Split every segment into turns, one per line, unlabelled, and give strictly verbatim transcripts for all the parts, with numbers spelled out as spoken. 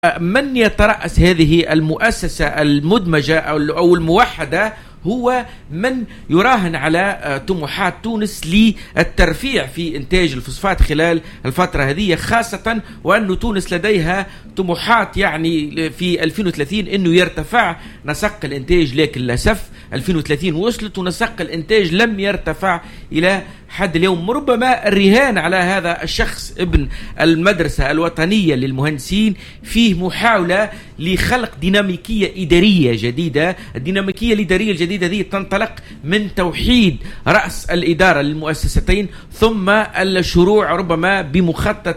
من يترأس هذه المؤسسة المدمجة أو الموحدة هو من يراهن على طموحات تونس للترفيع في إنتاج الفوسفات خلال الفترة هذه، خاصة وأن تونس لديها طموحات يعني في ألفين وثلاثين أنه يرتفع نسق الإنتاج، لكن للأسف ألفين وثلاثين وصلت ونسق الإنتاج لم يرتفع إلى حد اليوم. ربما الرهان على هذا الشخص ابن المدرسة الوطنية للمهندسين فيه محاولة لخلق ديناميكية إدارية جديدة. الديناميكية الإدارية الجديدة دي تنطلق من توحيد رأس الإدارة للمؤسستين، ثم الشروع ربما بمخطط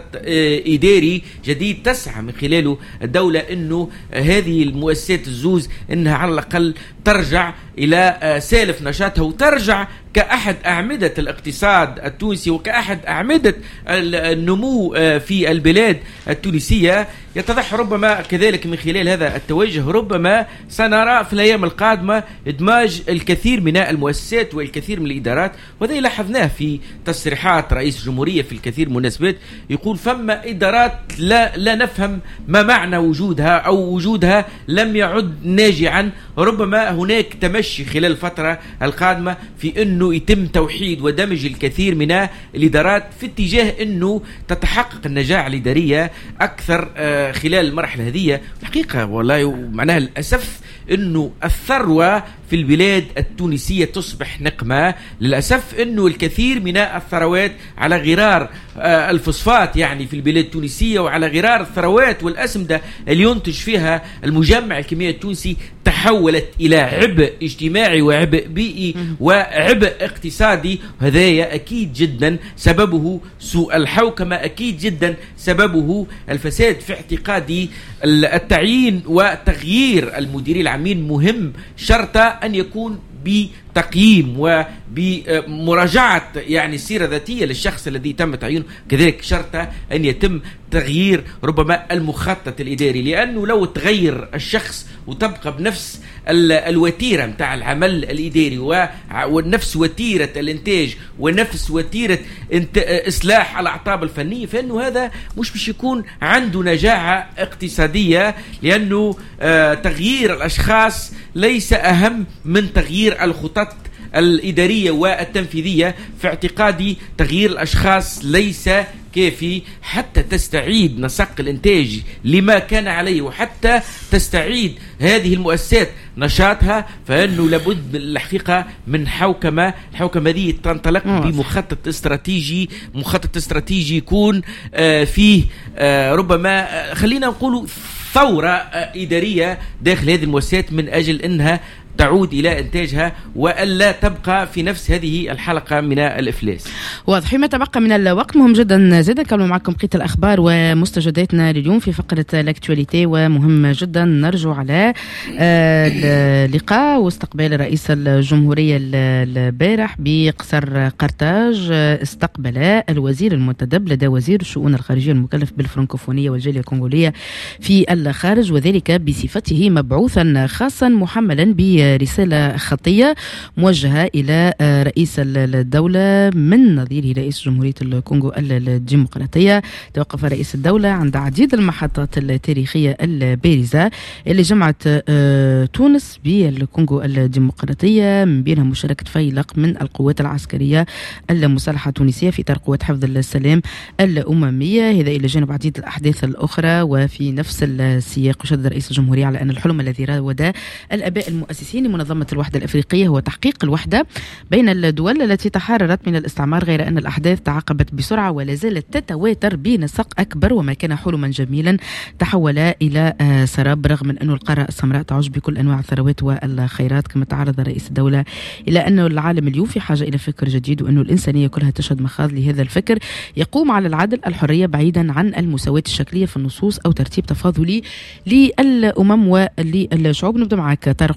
إداري جديد تسعى من خلاله الدولة أنه هذه المؤسسات الزوز أنها على الأقل ترجع إلى سالف نشاطها وترجع كأحد أعمدة الاقتصاد التونسي وكأحد أعمدة النمو في البلاد التونسية. يتضح ربما كذلك من خلال هذا التوجه ربما سنرى في الأيام القادمة إدماج الكثير من المؤسسات والكثير من الإدارات، وهذا لاحظناه في تصريحات رئيس الجمهورية في الكثير من المناسبات. يقول فما إدارات لا, لا نفهم ما معنى وجودها أو وجودها لم يعد ناجعا. ربما هناك تمشي خلال الفترة القادمة في أنه يتم توحيد ودمج الكثير من الإدارات في اتجاه أنه تتحقق النجاعة الإدارية أكثر خلال المرحلة هذه. الحقيقة والله معناها الأسف أنه الثروة في البلاد التونسية تصبح نقمة. للأسف أنه الكثير من الثروات على غرار الفوسفات يعني في البلاد التونسية وعلى غرار الثروات والأسمدة اللي ينتج فيها المجمع الكيميائي التونسي تحولت إلى عبء اجتماعي وعبء بيئي وعبء اقتصادي. هذا أكيد جدا سببه سوء الحوكمة، أكيد جدا سببه الفساد. في اعتقادي التعيين وتغيير المديرين العامين مهم، شرط أن يكون بتقييم وبمراجعة يعني السيرة الذاتية للشخص الذي تم تعيينه، كذلك شرط أن يتم تغيير ربما المخطط الإداري، لأنه لو تغير الشخص وتبقى بنفس الوتيرة متاع العمل الإداري ونفس وتيرة الإنتاج ونفس وتيرة إصلاح الأعطاب الفنية، فإنه هذا مش باش يكون عنده نجاعة اقتصادية، لأنه آه تغيير الأشخاص ليس أهم من تغيير الخطط الإدارية والتنفيذية. في اعتقادي تغيير الأشخاص ليس كافي حتى تستعيد نسق الإنتاج لما كان عليه وحتى تستعيد هذه المؤسسات نشاطها، فإنه لابد الحقيقة من حوكمة. الحوكمة دي تنطلق بمخطط استراتيجي، مخطط استراتيجي يكون آه فيه آه ربما آه خلينا نقول ثورة آه إدارية داخل هذه المؤسسات من أجل أنها تعود إلى إنتاجها وألا تبقى في نفس هذه الحلقة من الإفلاس.
واضح. فيما تبقى من الوقت مهم جدا زيدا نكمل معكم بقية الأخبار ومستجداتنا لليوم في فقرة لاكتواليتي، ومهم جدا نرجو على اللقاء واستقبال رئيس الجمهورية البارح بقصر قرطاج. استقبل الوزير المنتدب لدى وزير الشؤون الخارجية المكلف بالفرنكوفونية والجالية الكونغولية في الخارج، وذلك بصفته مبعوثا خاصا محملا ب رسالة خطية موجهة إلى رئيس الدولة من نظيره رئيس جمهورية الكونغو الديمقراطية. توقف رئيس الدولة عند عديد المحطات التاريخية البارزة اللي جمعت تونس بالكونغو الديمقراطية، من بينها مشاركة فيلق من القوات العسكرية المسلحة التونسية في إطار قوات حفظ السلام الأممية، هذا إلى جانب عديد الأحداث الأخرى. وفي نفس السياق شدد رئيس الجمهورية على أن الحلم الذي راود الآباء المؤسسين لمنظمة الوحدة الأفريقية هو تحقيق الوحدة بين الدول التي تحررت من الاستعمار، غير أن الأحداث تعاقبت بسرعة ولا زالت تتواتر بنسق أكبر، وما كان حلما جميلا تحول إلى سراب، رغم من أن القارة السمراء تعج بكل أنواع الثروات والخيرات. كما تعرض رئيس الدولة إلى أن العالم اليوم في حاجة إلى فكر جديد، وأن الإنسانية كلها تشهد مخاض لهذا الفكر يقوم على العدل الحرية بعيدا عن المساواة الشكلية في النصوص أو ترتيب تفاضلي للأمم وللشعوب. نبدأ معك طارق، وأكيد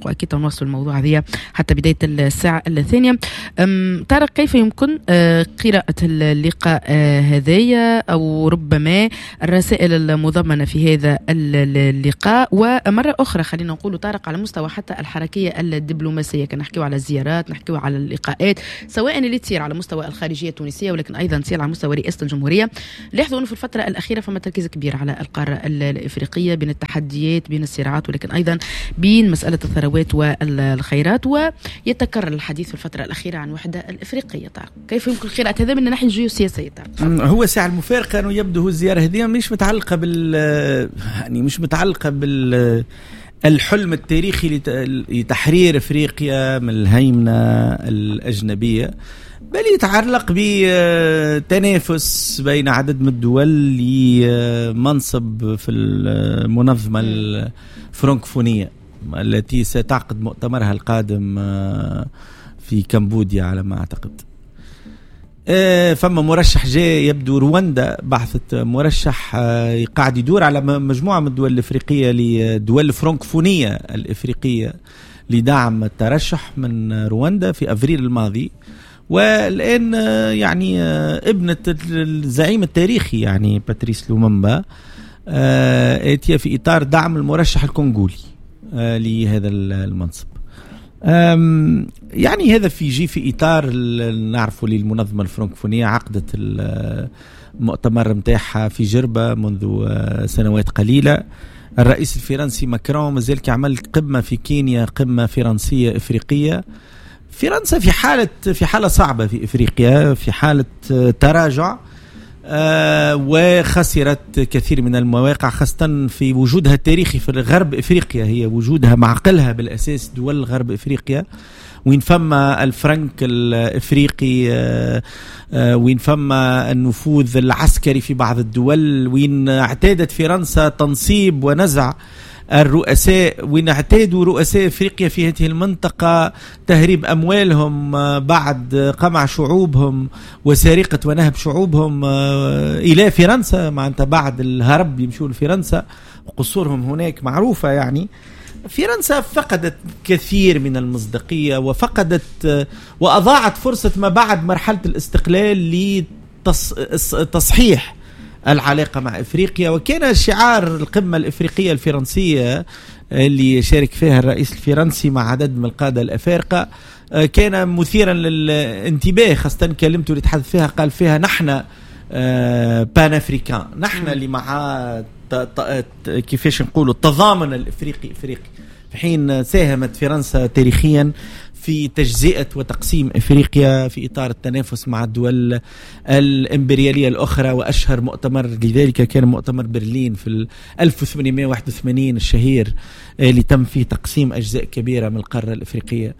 نواصل الموضوع هذه حتى بداية الساعة الثانية. طارق، كيف يمكن قراءة اللقاء هذايا أو ربما الرسائل المضمنة في هذا اللقاء؟ ومرة أخرى خلينا نقول طارق على مستوى حتى الحركية الدبلوماسية، كان نحكيو على الزيارات، نحكيو على اللقاءات سواء اللي تصير على مستوى الخارجية التونسية ولكن أيضا تصير على مستوى رئاسة الجمهورية. لاحظوا أنه في الفترة الأخيرة فما تركيز كبير على القارة الإفريقية بين التحديات بين الصراعات ولكن أيضا بين مسألة الثروات والخيرات، ويتكرر الحديث في الفترة الأخيرة عن وحدة الإفريقية. طارق، كيف يمكن قراءة هذا من الناحية الجيوسياسية؟
هو ساعة المفارقة أنه يبدو الزيارة هذه مش متعلقة بال يعني مش متعلقة بال الحلم التاريخي لتحرير إفريقيا من الهيمنة الأجنبية، بل يتعلق بتنافس بين عدد من الدول لمنصب في المنظمة الفرنكفونية التي ستعقد مؤتمرها القادم في كمبوديا على ما أعتقد. فما مرشح جاي يبدو رواندا بعثت مرشح قاعد يدور على مجموعة من الدول الإفريقية لدول الفرنكفونية الإفريقية لدعم الترشح من رواندا في أفريل الماضي. والآن يعني ابنة الزعيم التاريخي يعني باتريس لومامبا آتية في إطار دعم المرشح الكونغولي لهذا المنصب. يعني هذا في جي في إطار نعرفه للمنظمة الفرنكفونية عقدت المؤتمر متاعها في جربة منذ سنوات قليلة. الرئيس الفرنسي ماكرون مازال كيعمل قمة في كينيا، قمة فرنسية إفريقية. فرنسا في حالة في حالة صعبة في إفريقيا، في حالة تراجع آه وخسرت كثير من المواقع خاصة في وجودها التاريخي في غرب إفريقيا. هي وجودها معقلها بالأساس دول غرب إفريقيا وين فما الفرنك الإفريقي آه آه وين فما النفوذ العسكري في بعض الدول، وين اعتادت فرنسا تنصيب ونزع الرؤساء، وين اعتادوا رؤساء افريقيا في هذه المنطقة تهريب اموالهم بعد قمع شعوبهم وسرقة ونهب شعوبهم الى فرنسا، معناتها بعد الهرب يمشوا لفرنسا وقصورهم هناك معروفة. يعني فرنسا فقدت كثير من المصداقية وفقدت واضاعت فرصة ما بعد مرحلة الاستقلال لتصحيح العلاقة مع إفريقيا. وكان شعار القمة الإفريقية الفرنسية اللي شارك فيها الرئيس الفرنسي مع عدد من القادة الأفارقة كان مثيرا للانتباه، خاصة كلمته اللي تحدث فيها قال فيها نحن بان أفريكان، نحن اللي مع كيفاش نقولوا التضامن الإفريقي إفريقي، في حين ساهمت فرنسا تاريخيا في تجزئة وتقسيم إفريقيا في إطار التنافس مع الدول الإمبريالية الأخرى. وأشهر مؤتمر لذلك كان مؤتمر برلين في ألف وثمانمائة وواحد وثمانين الشهير اللي تم فيه تقسيم أجزاء كبيرة من القارة الإفريقية.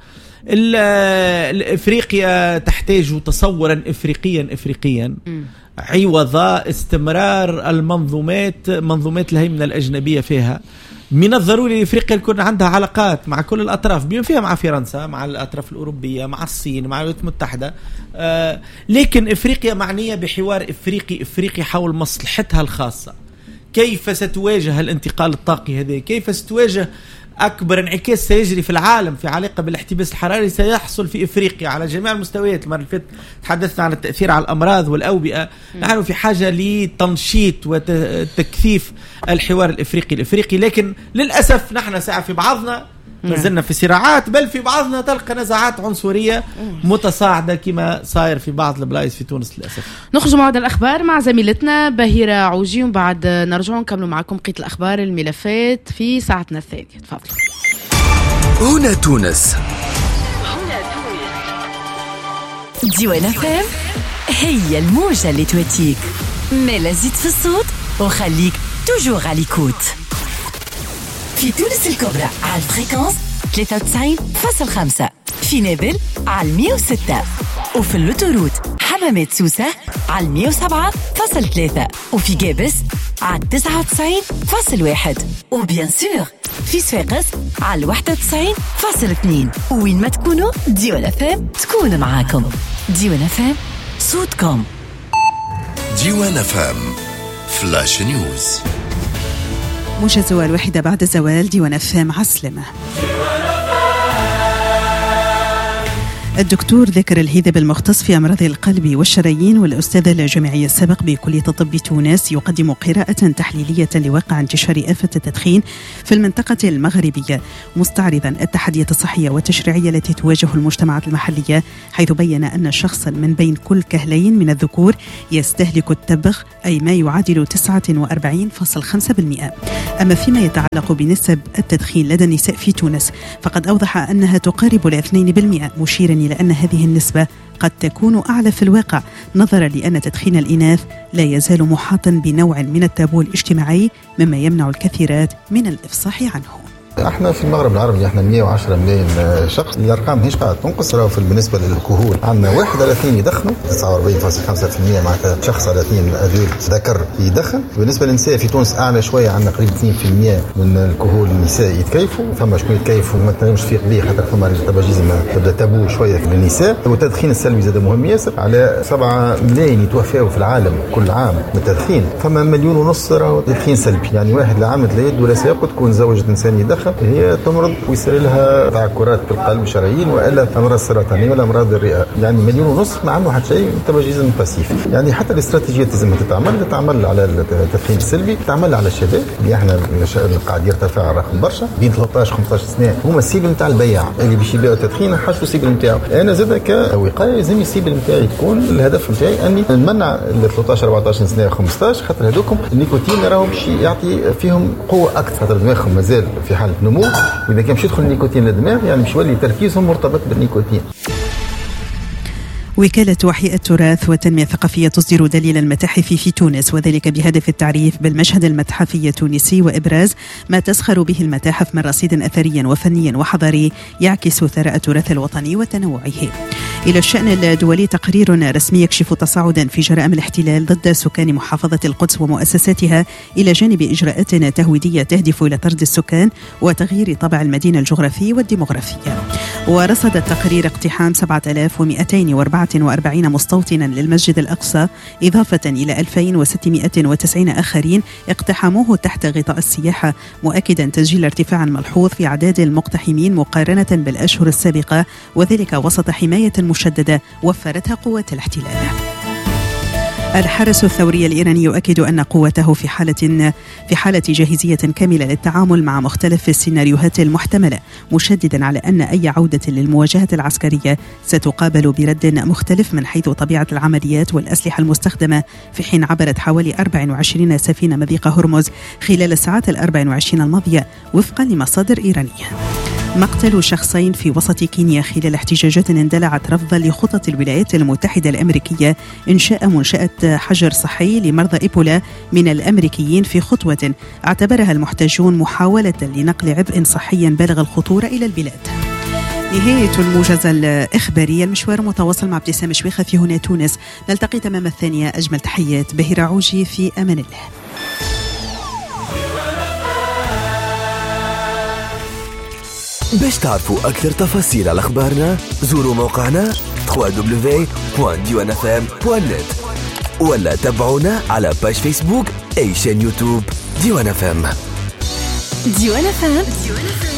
الإفريقيا تحتاج تصورا إفريقيا إفريقيا عوض استمرار المنظومات منظومات الهيمنة الأجنبية فيها. من الضروري لإفريقيا يكون عندها علاقات مع كل الأطراف بما فيها مع فرنسا، مع الأطراف الأوروبية، مع الصين، مع الولايات المتحدة. آه لكن إفريقيا معنية بحوار إفريقي إفريقي حول مصلحتها الخاصة. كيف ستواجه الانتقال الطاقي هذا؟ كيف ستواجه أكبر انعكاس سيجري في العالم في علاقة بالاحتباس الحراري سيحصل في إفريقيا على جميع المستويات. المرة اللي فاتت تحدثنا عن التأثير على الأمراض والأوبئة. نحن في حاجة لتنشيط وتكثيف الحوار الإفريقي الإفريقي، لكن للأسف نحن ساعة في بعضنا نزلنا في صراعات، بل في بعضنا تلقى نزاعات عنصرية متصاعدة كما صاير في بعض البلايص في تونس للأسف.
نخرج مع الأخبار مع زميلتنا بهيرة عوجي ومن بعد نرجع نكمل معكم بقية الأخبار الملفات في ساعتنا الثانية. تفضل.
هنا تونس،
ديوان فام هي الموجة اللي تواتيك مالا زيد في الصوت وخليك توجور على ليكوت. في تونس الكبرى على الفريكونس ثلاثة وتسعين فاصلة خمسة، في نابل على مية وستة، وفي اللوتوروت حمامات سوسة على مية وسبعة فاصلة ثلاثة، وفي جابس على تسعة وتسعين فاصلة واحد، وبيان سور في صفاقس على واحد وتسعين فاصلة اثنين. وين ما تكونوا ديوان فام تكون معاكم. ديوان فام صوتكم.
ديوان فام فلاش نيوز.
موجز الواحدة بعد الزوال. ديوان فام عسلمة. الدكتور ذكر الهيثب المختص في أمراض القلب والشرايين والأستاذ الجامعي السابق بكلية الطب تونس يقدم قراءة تحليلية لواقع انتشار آفة التدخين في المنطقة المغربية، مستعرضا التحديات الصحية والتشريعية التي تواجه المجتمعات المحلية، حيث بين أن شخصا من بين كل كهلين من الذكور يستهلك التبغ، أي ما يعادل تسعة وأربعين فاصلة خمسة بالمئة. أما فيما يتعلق بنسب التدخين لدى النساء في تونس فقد أوضح أنها تقارب الاثنين بالمئة، مشيرا إلى أن هذه النسبة قد تكون أعلى في الواقع، نظرا لأن تدخين الإناث لا يزال محاطا بنوع من التابو الاجتماعي مما يمنع الكثيرات من الإفصاح عنه.
احنا في المغرب العربي احنا مئة وعشرة مليون شخص، الارقام ماهيش قاعده تنقص. راهو بالنسبه للكهول عندنا واحد على اثنين يدخنوا، تسعة وأربعين فاصلة خمسة بالمئة معناتها شخص على اثنين ادولت ذكر يدخن. بالنسبه للنساء في تونس اعلى شويه، عندنا قريب اثنين بالمئة من الكهول النساء يتكيفوا، فما شكون يتكيفوا ما تنجمش تفيق به خاطر فما التباجيزم تبدا تابو شويه في النساء. والتدخين السلبي زاد مهم ياسر، على سبعة ملايين يتوفاوا في العالم كل عام من التدخين، فما مليون ونص راهو تدخين سلبي. يعني واحد لا عمد لا يد ولا ساق تكون زوجة انسان يدخن هي تمرض ويصير لها تعكرات في القلب شرايين والا امراض سرطانيه ولا امراض الرئه. يعني مليون ونص ما عنده حتى شيء تباجيزم باسيف. يعني حتى الاستراتيجيات لازم تتعمل تتعمل على التدخين السلبي، تتعمل على الشباب اللي احنا قاعد يرتفع الرقم برشا بين ثلاثة عشر خمسة عشر سنه، هما السيبل نتاع البيع اللي باش يبيعوا التدخين حاجه السيبل نتاعو. انا زاد كوقايه لازم السيبل نتاعي تكون الهدف نتاعي اني نمنع ال ثلاثة عشر أربعة عشر سنه خمسة عشر، خاطر هذوكم النيكوتين راهو باش يعطي فيهم قوه اكثر، خاطر دماغهم مازال في حاله نمو، واذا كان باش يدخل النيكوتين للدماغ يعني باش يولي تركيزهم مرتبط بالنيكوتين.
وكالة وحي التراث والتنمية الثقافية تصدر دليل المتاحف في تونس، وذلك بهدف التعريف بالمشهد المتحفي التونسي وإبراز ما تزخر به المتاحف من رصيد أثري وفني وحضاري يعكس ثراء التراث الوطني وتنوعه. إلى الشأن الدولي، تقرير رسمي يكشف تصاعدا في جرائم الاحتلال ضد سكان محافظة القدس ومؤسساتها، إلى جانب إجراءات تهويدية تهدف إلى طرد السكان وتغيير طابع المدينة الجغرافي والديمغرافي. ورصد التقرير اقتحام سبعة آلاف ومئتين وأربعة وأربعين مستوطنا للمسجد الأقصى، إضافة إلى ألفين وستمئة وتسعين آخرين اقتحموه تحت غطاء السياحة، مؤكدا تسجيل ارتفاع ملحوظ في أعداد المقتحمين مقارنة بالأشهر السابقة، وذلك وسط حماية مشددة وفرتها قوات الاحتلال. الحرس الثوري الإيراني يؤكد أن قوته في حالة في حالة جاهزية كاملة للتعامل مع مختلف السيناريوهات المحتملة، مشددا على أن أي عودة للمواجهة العسكرية ستقابل برد مختلف من حيث طبيعة العمليات والأسلحة المستخدمة، في حين عبرت حوالي أربع وعشرين سفينة مضيق هرمز خلال الساعات الأربع وعشرين الماضية وفقا لمصادر إيرانية. مقتل شخصين في وسط كينيا خلال احتجاجات اندلعت رفضا لخطط الولايات المتحدة الأمريكية إنشاء منشأة حجر صحي لمرضى إيبولا من الأمريكيين، في خطوة اعتبرها المحتجون محاولة لنقل عبء صحي بالغ الخطورة إلى البلاد. نهاية الموجزة الإخبارية، المشوار متواصل مع ابتسام شويخة في هنا تونس. نلتقي تمام الثانية. أجمل تحيات بهيرة عوجي، في أمان الله.
باش تعرفوا أكثر تفاصيل على أخبارنا زوروا موقعنا دبليو دبليو دبليو دوت ديوان اف ام دوت نت ولا تابعونا على باج فيسبوك أي شان يوتيوب ديوان اف ام.
ديوان اف ام